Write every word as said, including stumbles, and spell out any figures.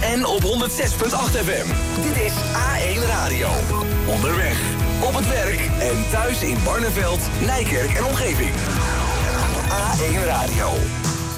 en op honderd zes komma acht F M. Dit is A één Radio. Onderweg, op het werk en thuis in Barneveld, Nijkerk en omgeving. A één Radio.